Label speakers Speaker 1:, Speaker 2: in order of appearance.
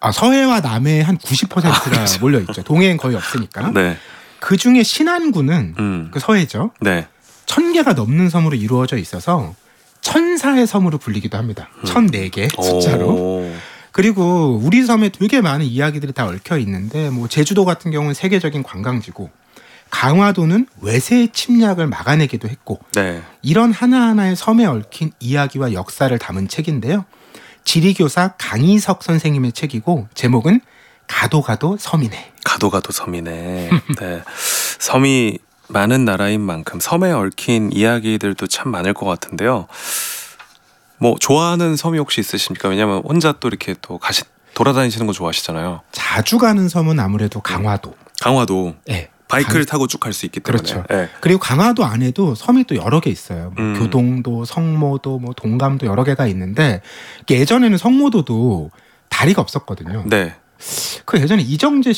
Speaker 1: 서해와 남해 한 90%가 몰려 있죠. 동해엔 거의 없으니까.
Speaker 2: 네.
Speaker 1: 그 중에 신안군은 그 서해죠.
Speaker 2: 네.
Speaker 1: 1000개가 넘는 섬으로 이루어져 있어서 천사의 섬으로 불리기도 합니다. 1004개 숫자로.
Speaker 2: 오.
Speaker 1: 그리고 우리 섬에 되게 많은 이야기들이 다 얽혀 있는데 뭐 제주도 같은 경우는 세계적인 관광지고 강화도는 외세의 침략을 막아내기도 했고
Speaker 2: 네.
Speaker 1: 이런 하나하나의 섬에 얽힌 이야기와 역사를 담은 책인데요. 지리교사 강희석 선생님의 책이고 제목은 가도 섬이네.
Speaker 2: 가도 섬이네. 네. 섬이 많은 나라인 만큼 섬에 얽힌 이야기들도 참 많을 것 같은데요. 뭐 좋아하는 섬이 혹시 있으십니까? 왜냐면 혼자 또 이렇게 또 돌아다니시는 거 좋아하시잖아요.
Speaker 1: 자주 가는 섬은 아무래도 강화도.
Speaker 2: 강화도.
Speaker 1: 네.
Speaker 2: 바이크를 타고 쭉 갈 수 있기 때문에.
Speaker 1: 그렇죠.
Speaker 2: 네.
Speaker 1: 그리고 강화도 안에도 섬이 또 여러 개 있어요. 뭐 교동도, 성모도, 뭐 동감도 여러 개가 있는데 예전에는 성모도도 다리가 없었거든요.
Speaker 2: 네.
Speaker 1: 그 예전에 이정재